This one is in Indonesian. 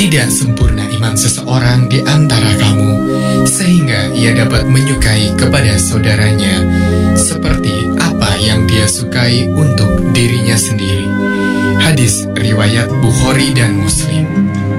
Tidak sempurna iman seseorang di antara kamu, sehingga ia dapat menyukai kepada saudaranya seperti apa yang dia sukai untuk dirinya sendiri. Hadis riwayat Bukhari dan Muslim.